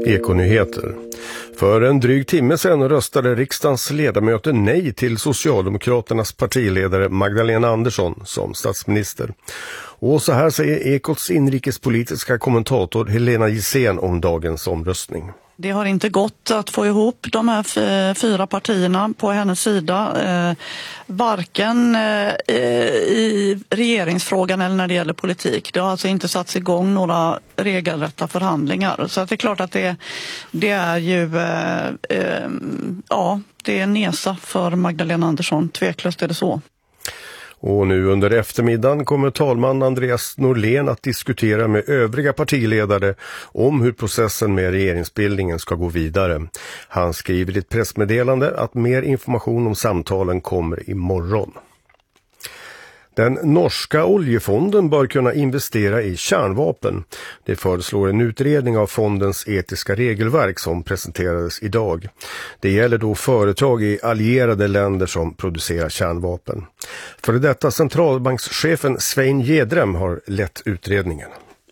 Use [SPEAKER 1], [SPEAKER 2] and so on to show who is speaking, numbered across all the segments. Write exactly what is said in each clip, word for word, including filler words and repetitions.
[SPEAKER 1] Ekonyheter. För en dryg timme sedan röstade riksdagens ledamöter nej till Socialdemokraternas partiledare Magdalena Andersson som statsminister. Och så här säger Ekots inrikespolitiska kommentator Helena Gissén om dagens omröstning.
[SPEAKER 2] Det har inte gått att få ihop de här fyra partierna på hennes sida, eh, varken eh, i regeringsfrågan eller när det gäller politik. Det har alltså inte satts igång några regelrätta förhandlingar. Så att det är klart att det, det är ju eh, eh, ja, det är en nesa för Magdalena Andersson, tveklöst är det så.
[SPEAKER 1] Och nu under eftermiddagen kommer talman Andreas Norlén att diskutera med övriga partiledare om hur processen med regeringsbildningen ska gå vidare. Han skriver i ett pressmeddelande att mer information om samtalen kommer imorgon. Den norska oljefonden bör kunna investera i kärnvapen. Det föreslår en utredning av fondens etiska regelverk som presenterades idag. Det gäller då företag i allierade länder som producerar kärnvapen. För detta centralbankschefen Svein Jedrem har lett utredningen.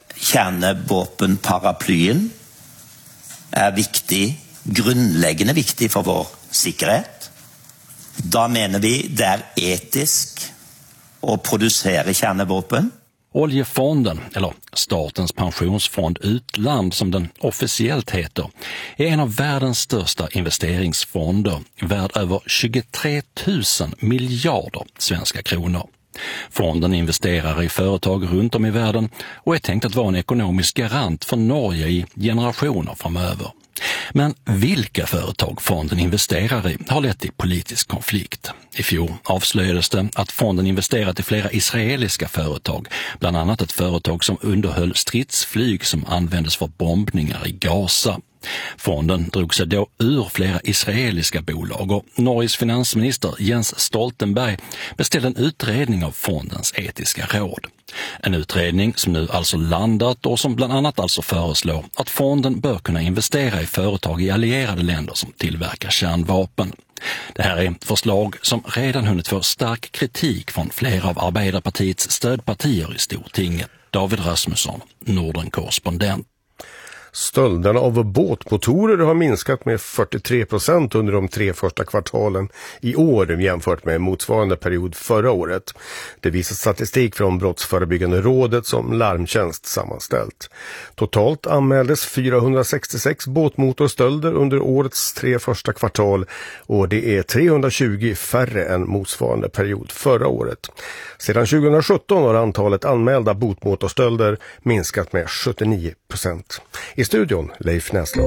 [SPEAKER 3] Kärnvapenparaplyen är viktig, grundläggande viktig för vår säkerhet. Då menar vi det är etiskt och producera kärnvapen.
[SPEAKER 4] Oljefonden, eller Statens pensionsfond utland som den officiellt heter, är en av världens största investeringsfonder, värd över tjugotre tusen miljarder svenska kronor. Fonden investerar i företag runt om i världen och är tänkt att vara en ekonomisk garant för Norge i generationer framöver. Men vilka företag fonden investerar i har lett till politisk konflikt. I fjol avslöjades det att fonden investerat i flera israeliska företag, bland annat ett företag som underhöll stridsflyg som användes för bombningar i Gaza. Fonden drog sig då ur flera israeliska bolag och Norges finansminister Jens Stoltenberg beställde en utredning av fondens etiska råd. En utredning som nu alltså landat och som bland annat alltså föreslår att fonden bör kunna investera i företag i allierade länder som tillverkar kärnvapen. Det här är ett förslag som redan hunnit få stark kritik från flera av Arbeiderpartiets stödpartier i Stortinget. David Rasmusson, Norden-korrespondent.
[SPEAKER 1] Stölderna av båtmotorer har minskat med fyrtiotre procent under de tre första kvartalen i år jämfört med motsvarande period förra året. Det visar statistik från Brottsförebyggande rådet som Larmtjänst sammanställt. Totalt anmäldes fyrahundrasextiosex båtmotorstölder under årets tre första kvartal och det är trehundratjugo färre än motsvarande period förra året. Sedan tjugohundrasjutton har antalet anmälda båtmotorstölder minskat med sjuttionio procent. I studion Leif Näslund.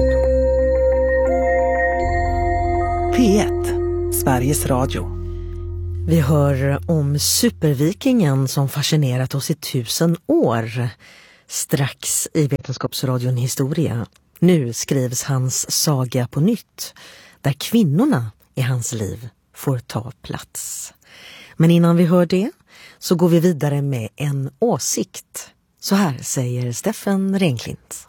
[SPEAKER 5] P ett, Sveriges Radio. Vi hör om supervikingen som fascinerat oss i tusen år. Strax i Vetenskapsradion Historia. Nu skrivs hans saga på nytt, där kvinnorna i hans liv får ta plats. Men innan vi hör det så går vi vidare med en åsikt. Så här säger Steffen Renklint.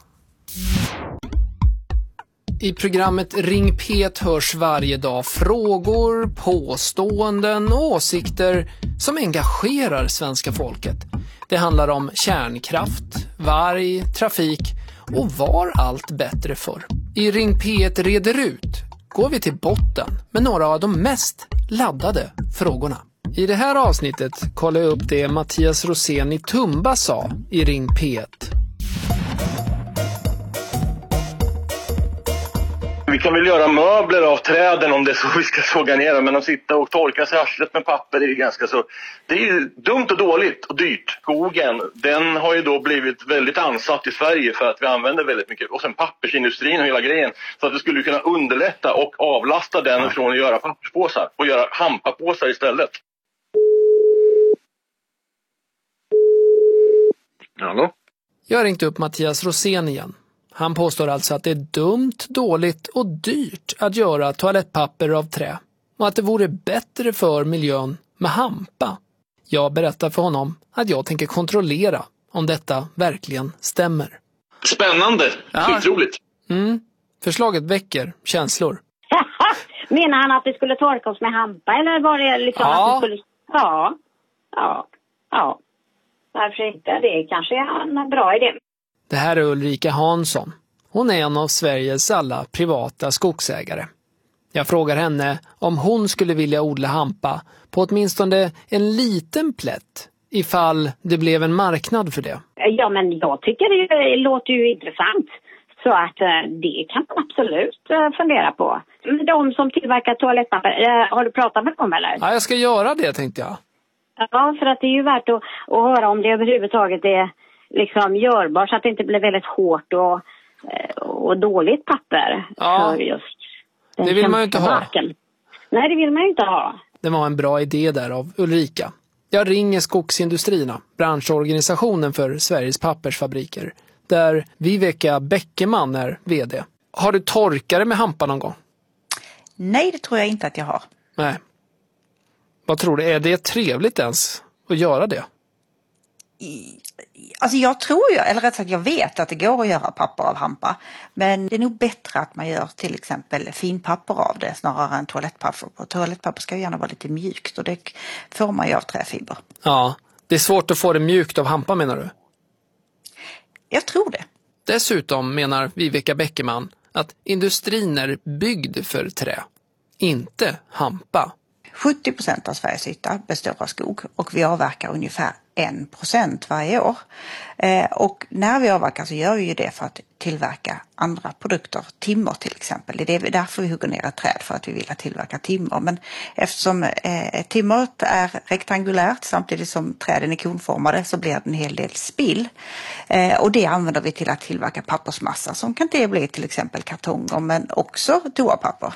[SPEAKER 6] I programmet Ring P ett hörs varje dag frågor, påståenden och åsikter som engagerar svenska folket. Det handlar om kärnkraft, varg, trafik och var allt bättre för. I Ring P ett reder ut går vi till botten med några av de mest laddade frågorna. I det här avsnittet kollar jag upp det Mattias Rosén i Tumba sa i Ring P ett.
[SPEAKER 7] Vi kan väl göra möbler av träden om det är så vi ska såga ner dem, men att sitta och torka sig arslet med papper är ju ganska så... Det är ju dumt och dåligt och dyrt. Skogen, den har ju då blivit väldigt ansatt i Sverige för att vi använder väldigt mycket. Och sen pappersindustrin och hela grejen. Så att vi skulle kunna underlätta och avlasta den ja. från att göra papperspåsar och göra hampapåsar istället. Hallå?
[SPEAKER 6] Jag har ringt upp Mattias Rosén igen. Han påstår alltså att det är dumt, dåligt och dyrt att göra toalettpapper av trä och att det vore bättre för miljön med hampa. Jag berättar för honom att jag tänker kontrollera om detta verkligen stämmer.
[SPEAKER 7] Spännande,
[SPEAKER 6] ja.
[SPEAKER 7] Skitroligt.
[SPEAKER 6] Mm. Förslaget väcker känslor.
[SPEAKER 8] Menar han att vi skulle torka oss med hampa eller var det liksom
[SPEAKER 6] ja.
[SPEAKER 8] att vi skulle... Ja, ja, ja. Varför inte? Det kanske är en bra idé.
[SPEAKER 6] Det här är Ulrika Hansson. Hon är en av Sveriges alla privata skogsägare. Jag frågar henne om hon skulle vilja odla hampa på åtminstone en liten plätt ifall det blev en marknad för det.
[SPEAKER 8] Ja, men jag tycker det låter ju intressant. Så att det kan man absolut fundera på. De som tillverkar toalettpapper, har du pratat med dem eller?
[SPEAKER 6] Ja, jag ska göra det tänkte jag.
[SPEAKER 8] Ja, för att det är ju värt att, att höra om det överhuvudtaget är liksom görbart så att det inte blir väldigt hårt och, och dåligt papper.
[SPEAKER 6] Ja,
[SPEAKER 8] för just
[SPEAKER 6] det vill man ju inte ha.
[SPEAKER 8] Marken. Nej, det vill man ju inte ha.
[SPEAKER 6] Det var en bra idé där av Ulrika. Jag ringer Skogsindustrierna, branschorganisationen för Sveriges pappersfabriker, där Viveka Bäckeman är vd. Har du torkare med hampa någon gång?
[SPEAKER 9] Nej, det tror jag inte att jag har.
[SPEAKER 6] Nej. Vad tror du? Är det trevligt ens att göra det?
[SPEAKER 9] I, alltså jag tror ju, eller rätt sagt jag vet att det går att göra papper av hampa. Men det är nog bättre att man gör till exempel finpapper av det snarare än toalettpapper. Och toalettpapper ska gärna vara lite mjukt och det får man ju av träfiber.
[SPEAKER 6] Ja, det är svårt att få det mjukt av hampa menar du?
[SPEAKER 9] Jag tror det.
[SPEAKER 6] Dessutom menar Viveka Bäckeman att industrin är byggd för trä, inte hampa.
[SPEAKER 9] sjuttio procent av Sveriges yta består av skog och vi avverkar ungefär en procent varje år. Eh, och när vi avverkar så gör vi ju det för att tillverka andra produkter, timmer till exempel. Det är därför vi hugger ner ett träd, för att vi vill tillverka timmer. Men eftersom eh, timmeret är rektangulärt samtidigt som träden är konformade så blir det en hel del spill. Eh, och det använder vi till att tillverka pappersmassa som kan det bli till exempel kartonger men också toapapper.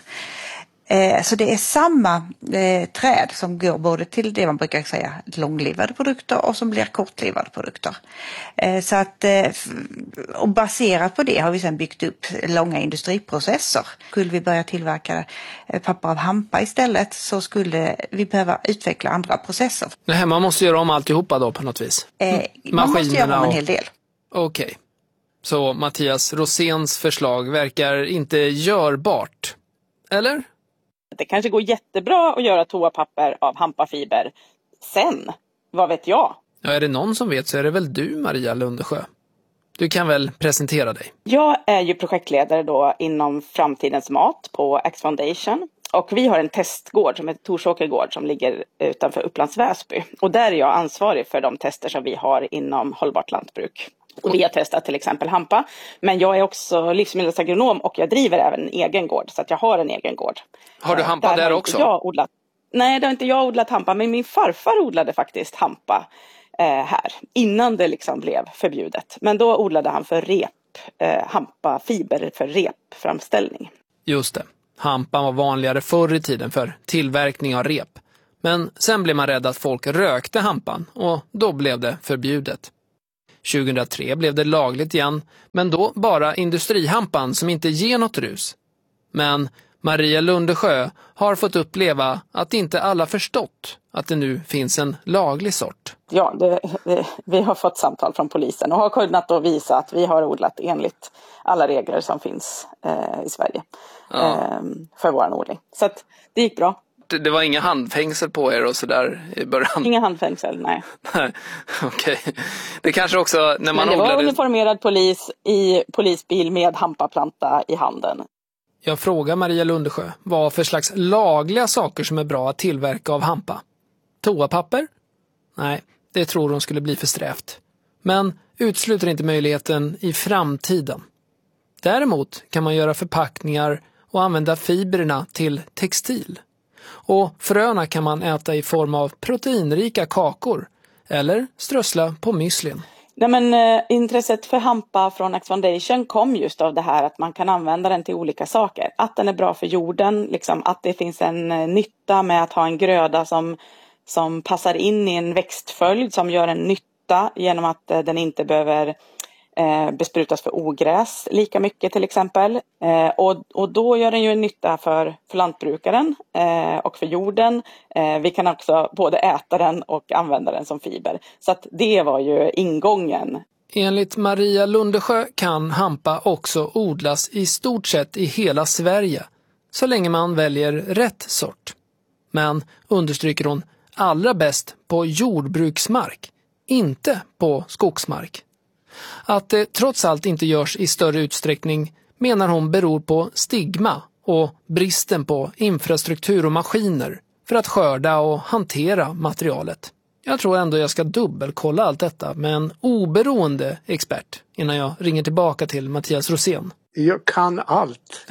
[SPEAKER 9] Så det är samma eh, träd som går både till det man brukar säga långlivade produkter och som blir kortlivade produkter. Eh, så att, eh, och baserat på det har vi sedan byggt upp långa industriprocesser. Skulle vi börja tillverka eh, papper av hampa istället så skulle vi behöva utveckla andra processer.
[SPEAKER 6] Nej, man måste göra om alltihopa då på något vis.
[SPEAKER 9] Eh, man måste göra om en hel del.
[SPEAKER 6] Okej. Okay. Så Mattias Roséns förslag verkar inte görbart. Eller?
[SPEAKER 10] Det kanske går jättebra att göra toapapper av hampafiber. Sen, vad vet jag?
[SPEAKER 6] Ja, är det någon som vet så är det väl du, Maria Lundesjö. Du kan väl presentera dig?
[SPEAKER 10] Jag är ju projektledare då inom Framtidens mat på X Foundation. Och vi har en testgård som heter Torsåkergård som ligger utanför Upplands Väsby. Och där är jag ansvarig för de tester som vi har inom hållbart lantbruk. Och vi har testat till exempel hampa. Men jag är också livsmedelsagronom och jag driver även en egen gård. Så att jag har en egen gård.
[SPEAKER 6] Har du hampa där, där också?
[SPEAKER 10] Jag odlat. Nej, det har inte jag odlat hampa. Men min farfar odlade faktiskt hampa eh, här. Innan det liksom blev förbjudet. Men då odlade han för rep. Eh, hampa fiber för repframställning.
[SPEAKER 6] Just det. Hampan var vanligare förr i tiden för tillverkning av rep. Men sen blev man rädd att folk rökte hampan. Och då blev det förbjudet. tjugohundratre blev det lagligt igen, men då bara industrihampan som inte ger något rus. Men Maria Lundesjö har fått uppleva att inte alla förstått att det nu finns en laglig sort.
[SPEAKER 10] Ja, det, det, vi har fått samtal från polisen och har kunnat då visa att vi har odlat enligt alla regler som finns eh, i Sverige ja. eh, för vår odling. Så att det gick bra.
[SPEAKER 6] Det var inga handfängsel på er och sådär i början?
[SPEAKER 10] Inga handfängsel, nej.
[SPEAKER 6] Nej, okej. Okay. Det kanske också när man
[SPEAKER 10] Men det
[SPEAKER 6] odlade...
[SPEAKER 10] var uniformerad polis i polisbil med hampaplanta i handen.
[SPEAKER 6] Jag frågar Maria Lundesjö vad för slags lagliga saker som är bra att tillverka av hampa. Toapapper? Nej, det tror hon skulle bli för strävt. Men utesluter inte möjligheten i framtiden. Däremot kan man göra förpackningar och använda fibrerna till textil. Och fröna kan man äta i form av proteinrika kakor eller strössla på müslin.
[SPEAKER 10] Nej, men, eh, intresset för hampa från X Foundation kom just av det här att man kan använda den till olika saker. Att den är bra för jorden, liksom, att det finns en eh, nytta med att ha en gröda som, som passar in i en växtföljd som gör en nytta genom att eh, den inte behöver eh, besprutas för ogräs lika mycket till exempel. Eh, och, och då gör den ju en nytta för, för lantbrukaren eh, och för jorden. Eh, vi kan också både äta den och använda den som fiber. Så att det var ju ingången.
[SPEAKER 6] Enligt Maria Lundesjö kan hampa också odlas i stort sett i hela Sverige, så länge man väljer rätt sort. Men, understryker hon, allra bäst på jordbruksmark, inte på skogsmark. Att det trots allt inte görs i större utsträckning menar hon beror på stigma och bristen på infrastruktur och maskiner för att skörda och hantera materialet. Jag tror ändå jag ska dubbelkolla allt detta med en oberoende expert innan jag ringer tillbaka till Mattias Rosén.
[SPEAKER 11] Jag kan allt.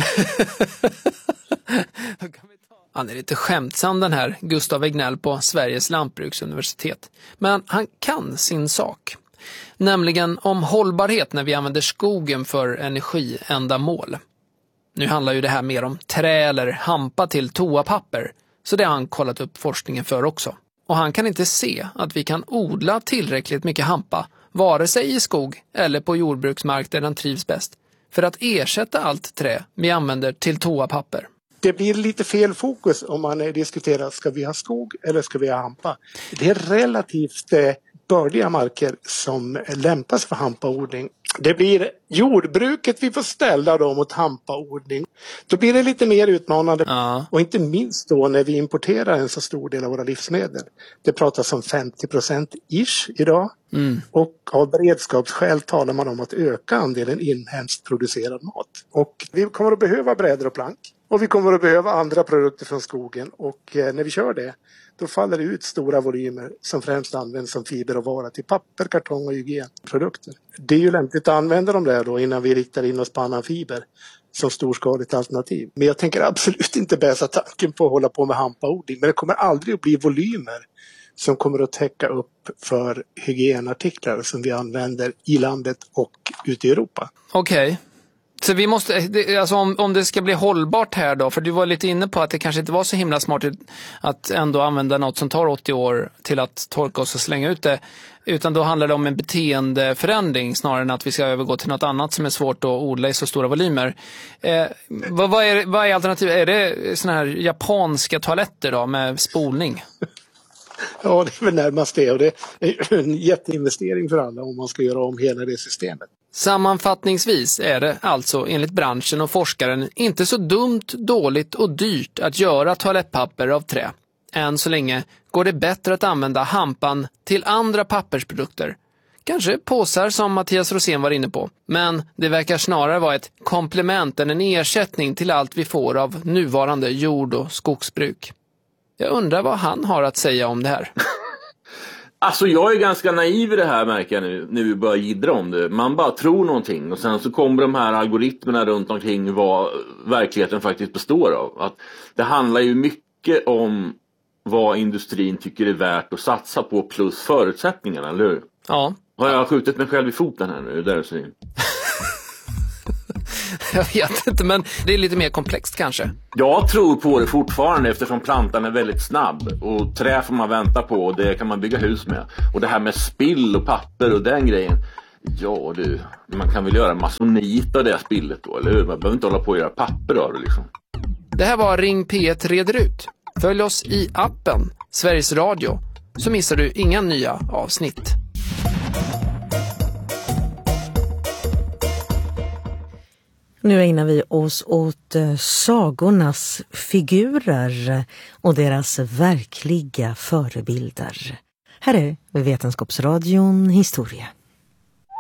[SPEAKER 6] Han är lite skämtsam den här Gustav Egnell på Sveriges lantbruksuniversitet. Men han kan sin sak. Nämligen om hållbarhet när vi använder skogen för energiändamål. Nu handlar ju det här mer om trä eller hampa till toapapper. Så det har han kollat upp forskningen för också. Och han kan inte se att vi kan odla tillräckligt mycket hampa, vare sig i skog eller på jordbruksmark där den trivs bäst, för att ersätta allt trä vi använder till toapapper.
[SPEAKER 11] Det blir lite fel fokus om man diskuterar, ska vi ha skog eller ska vi ha hampa? Det är relativt eh, bördiga marker som lämpas för hampaodling. Det blir jordbruket vi får ställa då mot hampaodling. Då blir det lite mer utmanande. Ja. Och inte minst då när vi importerar en så stor del av våra livsmedel. Det pratas om femtio procent ish idag. Mm. Och av beredskapsskäl talar man om att öka andelen inhemskt producerad mat. Och vi kommer att behöva brädor och plank. Och vi kommer att behöva andra produkter från skogen. Och eh, när vi kör det, då faller det ut stora volymer som främst används som fiber och vara till papper, kartong och hygienprodukter. Det är ju lämpligt att använda dem där då innan vi riktar in oss på annan fiber som storskaligt alternativ. Men jag tänker absolut inte bäsa tanken på att hålla på med hampaodling. Men det kommer aldrig att bli volymer som kommer att täcka upp för hygienartiklar som vi använder i landet och ute i Europa.
[SPEAKER 6] Okej. Okay. Så vi måste, alltså om, om det ska bli hållbart här då, för du var lite inne på att det kanske inte var så himla smart att ändå använda något som tar åttio år till att torka oss och slänga ut det, utan då handlar det om en beteendeförändring snarare än att vi ska övergå till något annat som är svårt att odla i så stora volymer. Eh, vad, vad, är, vad är alternativet? Är det såna här japanska toaletter då med spolning?
[SPEAKER 11] Ja, det är väl närmast det, och det är en jätteinvestering för alla om man ska göra om hela det systemet.
[SPEAKER 6] Sammanfattningsvis är det alltså enligt branschen och forskaren inte så dumt, dåligt och dyrt att göra toalettpapper av trä. Än så länge går det bättre att använda hampan till andra pappersprodukter. Kanske påsar som Mattias Rosén var inne på. Men det verkar snarare vara ett komplement än en ersättning till allt vi får av nuvarande jord- och skogsbruk. Jag undrar vad han har att säga om det här.
[SPEAKER 12] Alltså jag är ganska naiv i det här, märker jag nu, när vi börjar jiddra om det. Man bara tror någonting och sen så kommer de här algoritmerna runt omkring vad verkligheten faktiskt består av. Att det handlar ju mycket om vad industrin tycker är värt att satsa på plus förutsättningarna, eller hur?
[SPEAKER 6] Ja.
[SPEAKER 12] Har jag skjutit mig själv i foten här nu? Där så.
[SPEAKER 6] Jag vet inte, men det är lite mer komplext kanske.
[SPEAKER 12] Jag tror på det fortfarande eftersom plantan är väldigt snabb. Och trä får man vänta på och det kan man bygga hus med. Och det här med spill och papper och den grejen. Ja du, man kan väl göra masonit av det spillet då, eller hur? Man behöver inte hålla på att göra papper av det liksom.
[SPEAKER 6] Det här var Ring P ett reder ut. Följ oss i appen Sveriges Radio så missar du inga nya avsnitt.
[SPEAKER 5] Nu ägnar vi oss åt sagornas figurer och deras verkliga förebilder. Här är Vetenskapsradion Historia.